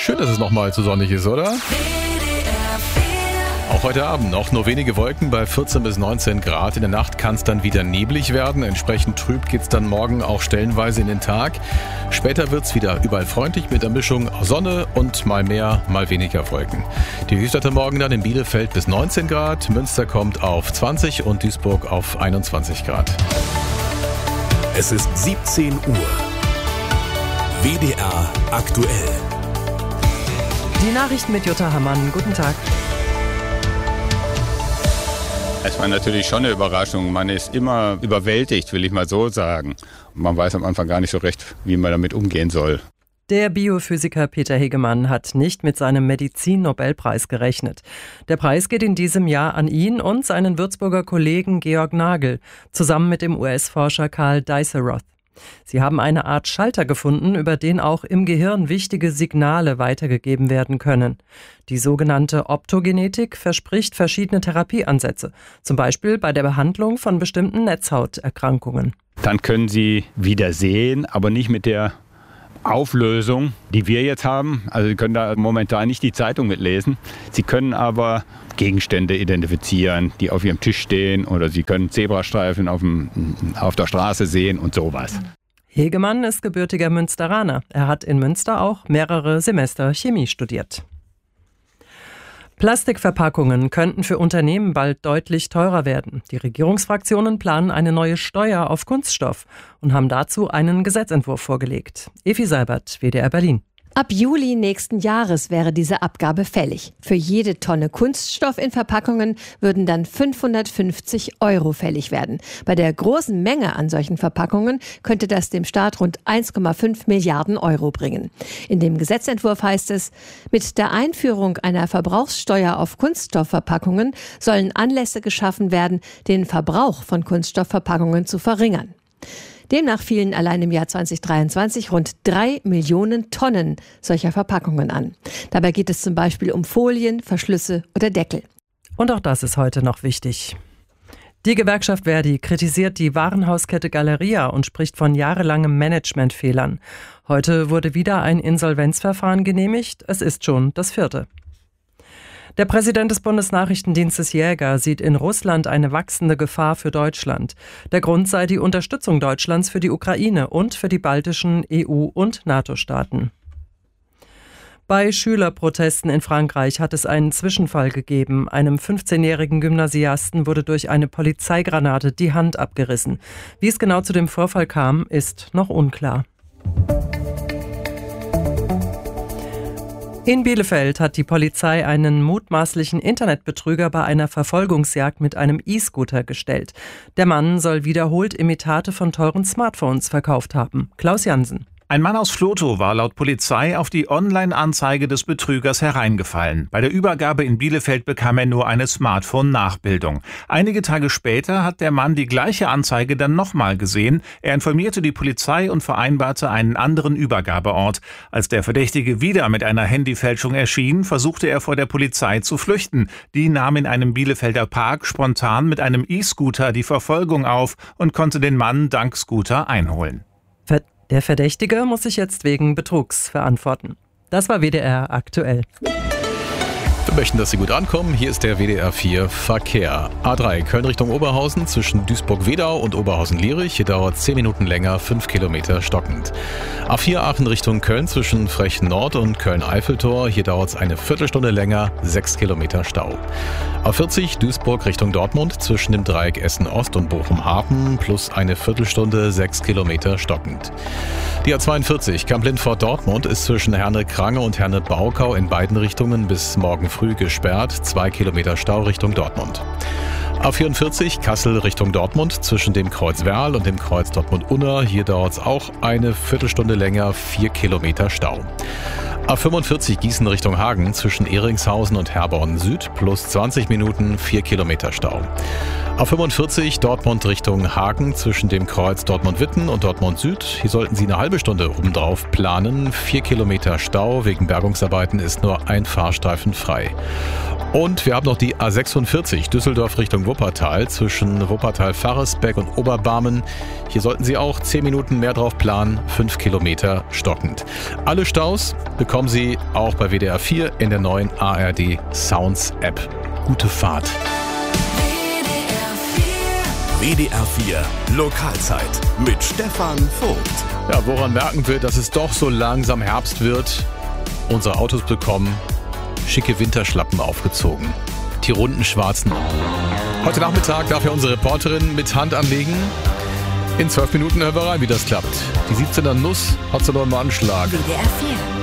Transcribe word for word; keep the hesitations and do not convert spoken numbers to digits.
Schön, dass es nochmal zu sonnig ist, oder? Auch heute Abend noch nur wenige Wolken bei vierzehn bis neunzehn Grad. In der Nacht kann es dann wieder neblig werden. Entsprechend trüb geht es dann morgen auch stellenweise in den Tag. Später wird es wieder überall freundlich mit der Mischung Sonne und mal mehr, mal weniger Wolken. Die Höchstwerte morgen dann in Bielefeld bis neunzehn Grad. Münster kommt auf zwanzig und Duisburg auf einundzwanzig Grad. Es ist siebzehn Uhr. W D R aktuell. Die Nachrichten mit Jutta Hammann. Guten Tag. Es war natürlich schon eine Überraschung. Man ist immer überwältigt, will ich mal so sagen. Und man weiß am Anfang gar nicht so recht, wie man damit umgehen soll. Der Biophysiker Peter Hegemann hat nicht mit seinem Medizin-Nobelpreis gerechnet. Der Preis geht in diesem Jahr an ihn und seinen Würzburger Kollegen Georg Nagel, zusammen mit dem U S-Forscher Karl Dies-Roth. Sie haben eine Art Schalter gefunden, über den auch im Gehirn wichtige Signale weitergegeben werden können. Die sogenannte Optogenetik verspricht verschiedene Therapieansätze, zum Beispiel bei der Behandlung von bestimmten Netzhauterkrankungen. Dann können Sie wieder sehen, aber nicht mit der Auflösung, die wir jetzt haben. Also Sie können da momentan nicht die Zeitung mitlesen. Sie können aber Gegenstände identifizieren, die auf Ihrem Tisch stehen, oder Sie können Zebrastreifen auf, dem, auf der Straße sehen und sowas. Hegemann ist gebürtiger Münsteraner. Er hat in Münster auch mehrere Semester Chemie studiert. Plastikverpackungen könnten für Unternehmen bald deutlich teurer werden. Die Regierungsfraktionen planen eine neue Steuer auf Kunststoff und haben dazu einen Gesetzentwurf vorgelegt. Evi Seibert, W D R Berlin. Ab Juli nächsten Jahres wäre diese Abgabe fällig. Für jede Tonne Kunststoff in Verpackungen würden dann fünfhundertfünfzig Euro fällig werden. Bei der großen Menge an solchen Verpackungen könnte das dem Staat rund eins Komma fünf Milliarden Euro bringen. In dem Gesetzentwurf heißt es, mit der Einführung einer Verbrauchssteuer auf Kunststoffverpackungen sollen Anlässe geschaffen werden, den Verbrauch von Kunststoffverpackungen zu verringern. Demnach fielen allein im Jahr zweitausenddreiundzwanzig rund drei Millionen Tonnen solcher Verpackungen an. Dabei geht es zum Beispiel um Folien, Verschlüsse oder Deckel. Und auch das ist heute noch wichtig. Die Gewerkschaft Verdi kritisiert die Warenhauskette Galeria und spricht von jahrelangen Managementfehlern. Heute wurde wieder ein Insolvenzverfahren genehmigt. Es ist schon das vierte. Der Präsident des Bundesnachrichtendienstes Jäger sieht in Russland eine wachsende Gefahr für Deutschland. Der Grund sei die Unterstützung Deutschlands für die Ukraine und für die baltischen E U- und NATO-Staaten. Bei Schülerprotesten in Frankreich hat es einen Zwischenfall gegeben. Einem fünfzehnjährigen Gymnasiasten wurde durch eine Polizeigranate die Hand abgerissen. Wie es genau zu dem Vorfall kam, ist noch unklar. In Bielefeld hat die Polizei einen mutmaßlichen Internetbetrüger bei einer Verfolgungsjagd mit einem E-Scooter gestellt. Der Mann soll wiederholt Imitate von teuren Smartphones verkauft haben. Klaus Jansen. Ein Mann aus Vlotho war laut Polizei auf die Online-Anzeige des Betrügers hereingefallen. Bei der Übergabe in Bielefeld bekam er nur eine Smartphone-Nachbildung. Einige Tage später hat der Mann die gleiche Anzeige dann nochmal gesehen. Er informierte die Polizei und vereinbarte einen anderen Übergabeort. Als der Verdächtige wieder mit einer Handyfälschung erschien, versuchte er vor der Polizei zu flüchten. Die nahm in einem Bielefelder Park spontan mit einem E-Scooter die Verfolgung auf und konnte den Mann dank Scooter einholen. Der Verdächtige muss sich jetzt wegen Betrugs verantworten. Das war W D R aktuell. Wir möchten, dass Sie gut ankommen. Hier ist der W D R vier Verkehr. A drei Köln Richtung Oberhausen zwischen Duisburg-Wedau und Oberhausen-Lierich. Hier dauert zehn Minuten länger, fünf Kilometer stockend. A vier Aachen Richtung Köln zwischen Frechen Nord und Köln-Eiffeltor. Hier dauert es eine Viertelstunde länger, sechs Kilometer Stau. A vierzig Duisburg Richtung Dortmund zwischen dem Dreieck Essen-Ost und Bochum-Hafen plus eine Viertelstunde, sechs Kilometer stockend. Die A zweiundvierzig Kamp-Lindfort-Dortmund ist zwischen Herne-Krange und Herne-Baukau in beiden Richtungen bis morgen früh gesperrt, zwei Kilometer Stau Richtung Dortmund. A vierundvierzig Kassel Richtung Dortmund zwischen dem Kreuz Werl und dem Kreuz Dortmund-Unna. Hier dauert es auch eine Viertelstunde länger, vier Kilometer Stau. A fünfundvierzig Gießen Richtung Hagen zwischen Ehringshausen und Herborn Süd plus zwanzig Minuten, vier Kilometer Stau. A fünfundvierzig Dortmund Richtung Hagen zwischen dem Kreuz Dortmund-Witten und Dortmund Süd. Hier sollten Sie eine halbe Stunde obendrauf planen. Vier Kilometer Stau. Wegen Bergungsarbeiten ist nur ein Fahrstreifen frei. Und wir haben noch die A sechsundvierzig, Düsseldorf Richtung Wuppertal, zwischen Wuppertal-Farresbeck und Oberbarmen. Hier sollten Sie auch zehn Minuten mehr drauf planen, fünf Kilometer stockend. Alle Staus bekommen Sie auch bei W D R vier in der neuen A R D Sounds App. Gute Fahrt. W D R vier Lokalzeit mit Stefan Vogt. Ja, woran merken wir, dass es doch so langsam Herbst wird? Unsere Autos bekommen schicke Winterschlappen aufgezogen. Die runden schwarzen. Heute Nachmittag darf ja unsere Reporterin mit Hand anlegen. In zwölf Minuten hören wir rein, wie das klappt. Die siebzehner Nuss hat so noch einen Anschlag. W D R vier